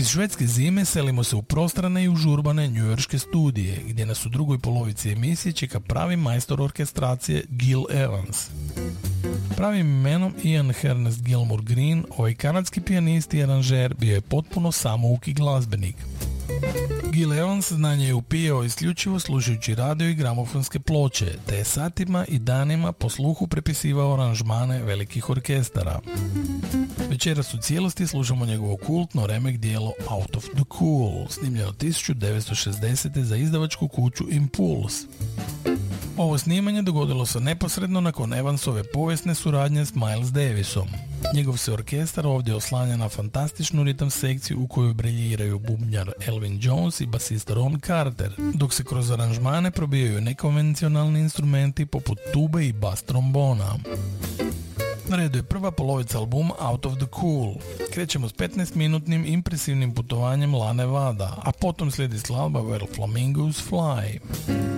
Iz švedske zime selimo se u prostrane i užurbane njujorške studije, gdje nas u drugoj polovici emisije čeka pravi majstor orkestracije Gil Evans. Pravim imenom Ian Ernest Gilmore Green, ovaj kanadski pijanist i aranžer bio je potpuno samouki glazbenik. Gil Evans znanje je upijao isključivo slušajući radio i gramofonske ploče, te je satima i danima po sluhu prepisivao aranžmane velikih orkestara. Večeras u cijelosti slušamo njegovo kultno remek dijelo Out of the Cool, snimljeno 1960. za izdavačku kuću Impulse. Ovo snimanje dogodilo se neposredno nakon Evansove povijesne suradnje s Miles Davisom. Njegov se orkestar ovdje oslanja na fantastičnu ritam sekciju u kojoj briljiraju bubnjar Elvin Jones i basista Ron Carter, dok se kroz aranžmane probijaju nekonvencionalni instrumenti poput tube i bas trombona. Na redu je prva polovica albuma Out of the Cool. Krećemo s 15-minutnim impresivnim putovanjem Lane Vada, a potom slijedi skladba Where Flamingos Fly.